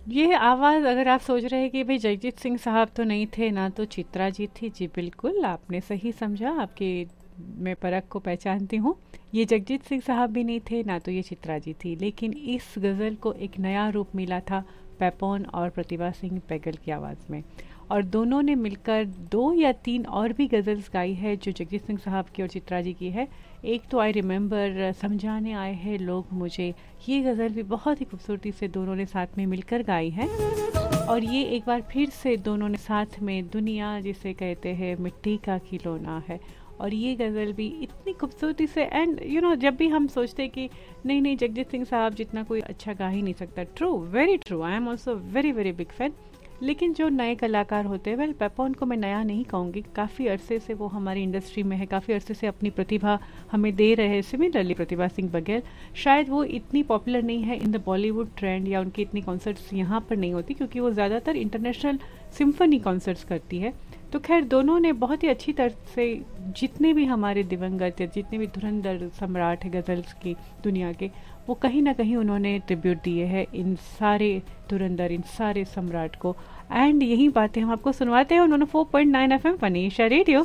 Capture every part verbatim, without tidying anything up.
ये आवाज़ अगर आप सोच रहे हैं कि भाई जगजीत सिंह साहब तो नहीं थे ना, तो चित्रा जी थी। जी बिल्कुल, आपने सही समझा, आपके मैं परख को पहचानती हूँ। ये जगजीत सिंह साहब भी नहीं थे ना, तो ये चित्रा जी थी। लेकिन इस गज़ल को एक नया रूप मिला था पेपॉन और प्रतिभा सिंह पैगल की आवाज़ में, और दोनों ने मिलकर दो या तीन और भी गज़ल्स गाई है जो जगजीत सिंह साहब की और चित्रा जी की है। एक तो आई रिमेंबर, समझाने आए हैं लोग मुझे, ये गज़ल भी बहुत ही खूबसूरती से दोनों ने साथ में मिलकर गाई है। और ये एक बार फिर से दोनों ने साथ में दुनिया जिसे कहते हैं मिट्टी का खिलौना है, और ये गज़ल भी इतनी खूबसूरती से। एंड यू नो, जब भी हम सोचते कि नहीं नहीं जगजीत सिंह साहब जितना कोई अच्छा गा ही नहीं सकता, true, very true, I am also very very big fan. लेकिन जो नए कलाकार होते हैं, वेल पेपॉन को मैं नया नहीं कहूँगी, काफ़ी अरसे से वो हमारी इंडस्ट्री में है, काफ़ी अरसे से अपनी प्रतिभा हमें दे रहे हैं। सिमिलरली प्रतिभा सिंह बघेल, शायद वो इतनी पॉपुलर नहीं है इन द बॉलीवुड ट्रेंड, या उनकी इतनी कॉन्सर्ट्स यहाँ पर नहीं होती क्योंकि वो ज़्यादातर इंटरनेशनल सिम्फनी कॉन्सर्ट्स करती है। तो खैर दोनों ने बहुत ही अच्छी तरह से जितने भी हमारे दिवंगत या जितने भी धुरंधर सम्राट है गज़ल्स की दुनिया के, वो कहीं ना कहीं उन्होंने ट्रिब्यूट दिए हैं इन सारे धुरंधर, इन सारे सम्राट को। एंड यही बातें हम आपको सुनवाते हैं उन्होंने four point nine F M funny Asia radio.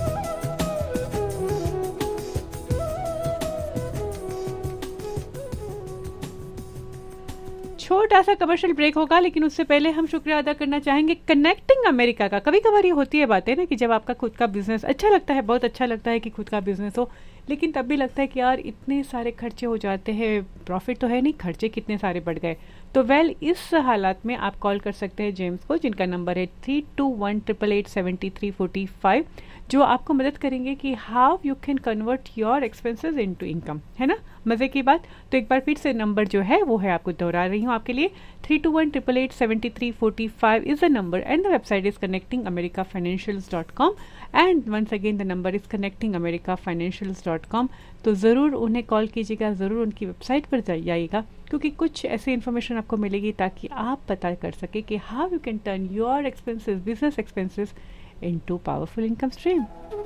छोटा सा कमर्शियल ब्रेक होगा, लेकिन उससे पहले हम शुक्रिया अदा करना चाहेंगे कनेक्टिंग अमेरिका का। कभी कभार ये होती है बातें ना कि जब आपका खुद का बिजनेस अच्छा लगता है, बहुत अच्छा लगता है कि खुद का बिजनेस हो, लेकिन तब भी लगता है कि यार इतने सारे खर्चे हो जाते हैं, प्रॉफिट तो है नहीं, खर्चे कितने सारे बढ़ गए। तो वेल इस हालात में आप कॉल कर सकते हैं जेम्स को, जिनका नंबर है three to one triple eight seventy three forty five, जो आपको मदद करेंगे कि how you can convert your expenses into income, है ना, मज़े की बात। तो एक बार फिर से नंबर जो है वो है, आपको दोहरा रही हूँ आपके लिए, three to one triple eight seventy three forty five is the number, and the website is connecting America financials dot com, and once again the number is connecting America financials dot com. तो ज़रूर उन्हें call कीजिएगा, ज़रूर उनकी website पर जाइएगा, क्योंकि कुछ ऐसी इन्फॉर्मेशन आपको मिलेगी ताकि आप पता कर सके कि how you can turn your expenses, business expenses into powerful income stream.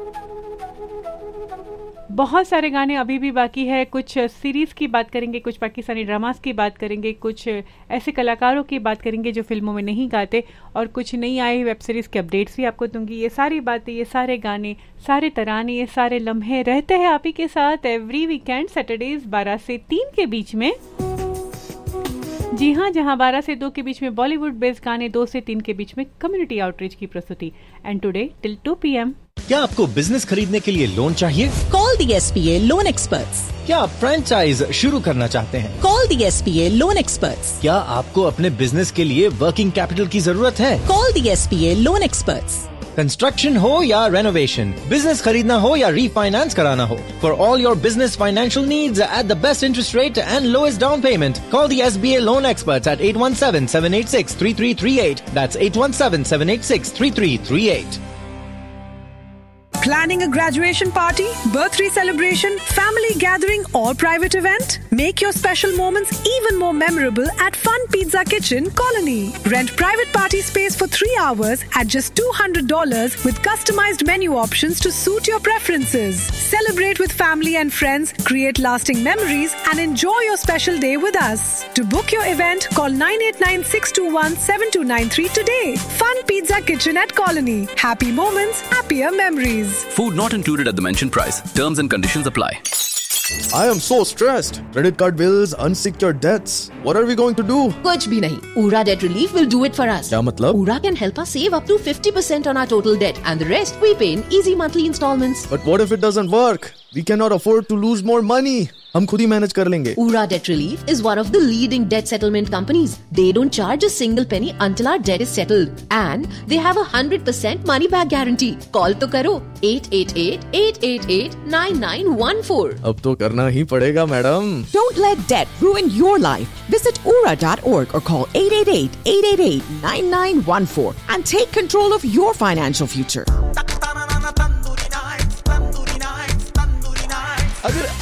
बहुत सारे गाने अभी भी बाकी है, कुछ सीरीज़ की बात करेंगे, कुछ पाकिस्तानी ड्रामास की बात करेंगे, कुछ ऐसे कलाकारों की बात करेंगे जो फिल्मों में नहीं गाते, और कुछ नई आई वेब सीरीज़ के अपडेट्स भी आपको दूंगी। ये सारी बातें, ये सारे गाने, सारे तराने, ये सारे लम्हे रहते हैं आप ही के साथ एवरी वीकेंड सैटरडेज बारह से तीन के बीच में। जी हाँ, जहाँ बारह से दो के बीच में बॉलीवुड बेस्ड गाने, दो से तीन के बीच में कम्युनिटी आउटरीच की प्रस्तुति, and today till two P M. क्या आपको बिजनेस खरीदने के लिए लोन चाहिए? Call the S P A loan experts. क्या आप फ्रेंचाइज शुरू करना चाहते हैं? Call the S P A loan experts. क्या आपको अपने बिजनेस के लिए वर्किंग कैपिटल की जरूरत है? Call the S P A loan experts. Construction हो या रेनोवेशन, बिजनेस खरीदना हो या रीफाइनेंस कराना हो, for all your business financial needs at the best interest rate and lowest down payment, call the S B A loan experts eight eight one seven seven eight six three three three eight. That's eight one seven seven eight six three three three eight. Planning a graduation party, birthday celebration, family gathering or private event? Make your special moments even more memorable at Fun Pizza Kitchen, Colony. Rent private party space for three hours at just two hundred dollars with customized menu options to suit your preferences. Celebrate with family and friends, create lasting memories and enjoy your special day with us. To book your event, call nine eight nine six two one seven two nine three today. Fun Pizza Kitchen at Colony. Happy moments, happier memories. Food not included at the mentioned price. Terms and conditions apply. I am so stressed. Credit card bills, unsecured debts. What are we going to do? कुछ भी नहीं. Ura Debt Relief will do it for us. क्या मतलब? Ura can help us save up to fifty percent on our total debt, and the rest we pay in easy monthly installments. But what if it doesn't work? We cannot afford to lose more money. हम खुद ही manage कर लेंगे. Ura Debt Relief is one of the leading debt settlement companies. They don't charge a single penny until our debt is settled, and they have a hundred percent money back guarantee. Call तो करो eight eight eight eight eight eight nine nine one four. अब तो करना ही पड़ेगा madam. Don't let debt ruin your life. Visit ura dot org or call eight eight eight eight eight eight nine nine one four and take control of your financial future. अगर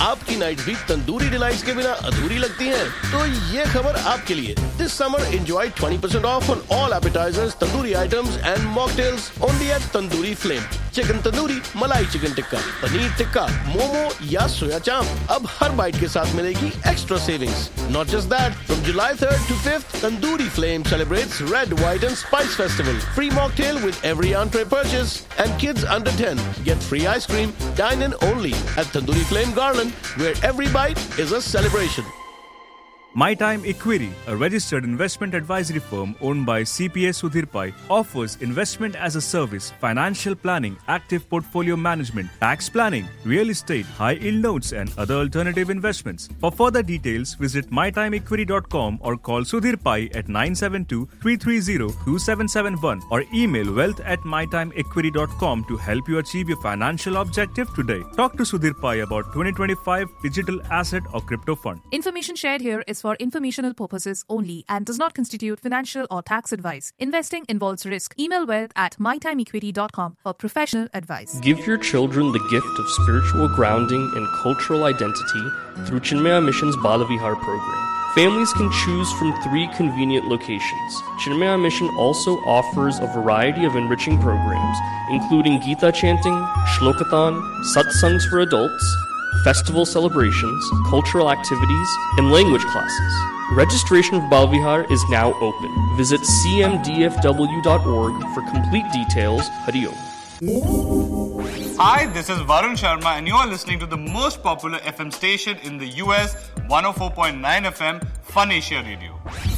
आपकी night भी tandoori delights के बिना अधूरी लगती है? तो ये खबर आपके लिए। This summer enjoy twenty percent of on all appetisers, tandoori items and mocktails only eight tandoori flame. Chicken tandoori, मलाई चिकन टिक्का, पनीर टिक्का, मोमो या सोया चाप, अब हर बाइट के साथ मिलेगी extra savings. Not just that, from July third to fifth, Tandoori Flame celebrates Red, White and Spice Festival. Free mocktail with every entree purchase. And kids under ten get free ice cream. Dine in only at Tandoori Flame Garland, where every bite is a celebration. My Time Equity, a registered investment advisory firm owned by C P A Sudhir Pai, offers investment as a service, financial planning, active portfolio management, tax planning, real estate, high-yield notes and other alternative investments. For further details, visit my time equity dot com or call Sudhir Pai at nine seven two, three three zero, two seven seven one or email wealth at my time equity dot com to help you achieve your financial objective today. Talk to Sudhir Pai about twenty twenty-five digital asset or crypto fund. Information shared here is for informational purposes only and does not constitute financial or tax advice. Investing involves risk. Email wealth at my time equity dot com for professional advice. Give your children the gift of spiritual grounding and cultural identity through Chinmaya Mission's Balavihar program. Families can choose from three convenient locations. Chinmaya Mission also offers a variety of enriching programs, including Gita chanting, Shlokathon, satsangs for adults, festival celebrations, cultural activities, and language classes. Registration for Balvihar is now open. Visit c m d f w dot org for complete details. Hari Om. Hi, this is Varun Sharma and you are listening to the most popular F M station in the U S, one oh four point nine F M, Fun Asia Radio.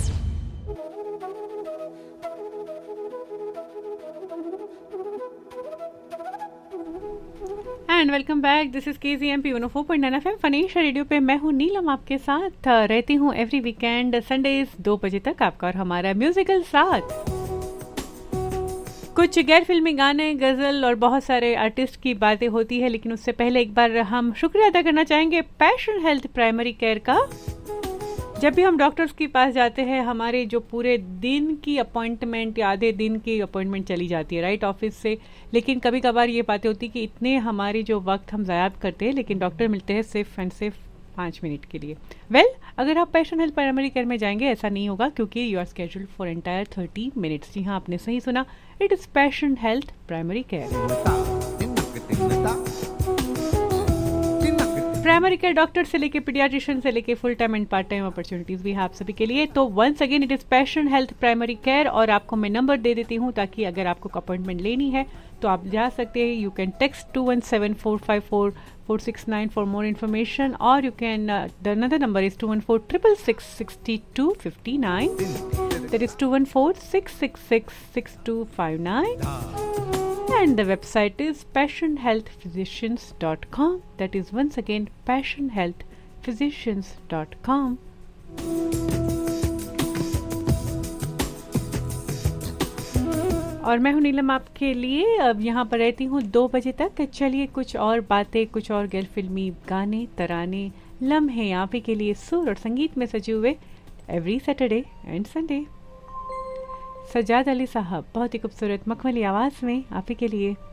And welcome back, this is के G M P one O four point nine F M fun Asia radio पे। मैं हूँ नीलम, आपके साथ रहती हूँ every weekend Sundays दो बजे तक आपका और हमारा म्यूजिकल साथ। कुछ गैर फिल्मी गाने, गजल और बहुत सारे आर्टिस्ट की बातें होती है, लेकिन उससे पहले एक बार हम शुक्रिया अदा करना चाहेंगे पैशन हेल्थ प्राइमरी केयर का। जब भी हम डॉक्टर्स के पास जाते हैं, हमारे जो पूरे दिन की अपॉइंटमेंट या आधे दिन की अपॉइंटमेंट चली जाती है राइट ऑफिस से, लेकिन कभी कभार ये बातें होती कि इतने हमारी जो वक्त हम ज़ाया करते हैं, लेकिन डॉक्टर मिलते हैं सिर्फ एंड सिर्फ पाँच मिनट के लिए। वेल well, अगर आप पैशन हेल्थ प्राइमरी केयर में जाएंगे ऐसा नहीं होगा, क्योंकि you are scheduled for entire thirty minutes. जी हाँ, आपने सही सुना, it is passion health primary care. Primary care doctor से लेके पीडियाट्रिशियन से लेके full time and part time opportunities भी है आप सभी के लिए। तो once again it is passion health primary care, और आपको मैं नंबर दे देती हूँ ताकि अगर आपको अपॉइंटमेंट लेनी है तो आप जा सकते हैं। You can text to one seven four five four four six nine for more information, और you can the another number is to one four triple six sixty two fifty nine, that is to one four six six six six to five nine. And the website is passion health physicians dot com. That is once again passion health physicians dot com. और मैं हूँ नीलम आपके लिए अब यहाँ पर रहती हूँ दो बजे तक। चलिए कुछ और बातें, कुछ और गैर फिल्मी गाने, तराने, लम्हे आप ही के लिए सुर और संगीत में सजे हुए every Saturday and Sunday. Sajjad Ali साहब बहुत ही खूबसूरत मखमली आवाज़ में आप ही के लिए।